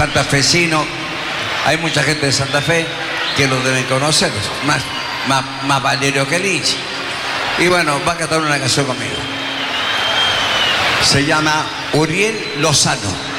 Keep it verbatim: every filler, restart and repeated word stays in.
santafesino, hay mucha gente de Santa Fe que lo deben conocer, más, más, más Valerio que Lichi. Y bueno, va a cantar una canción conmigo. Se llama Uriel Lozano.